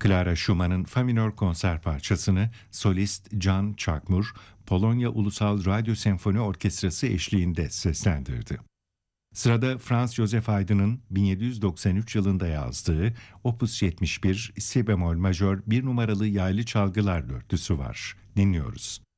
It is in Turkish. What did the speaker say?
Clara Schumann'ın Fa minör konser parçasını solist Can Çakmur, Polonya Ulusal Radyo Senfoni Orkestrası eşliğinde seslendirdi. Sırada Franz Joseph Haydn'ın 1793 yılında yazdığı Opus 71 Si bemol majör 1 numaralı yaylı çalgılar dörtlüsü var. Dinliyoruz.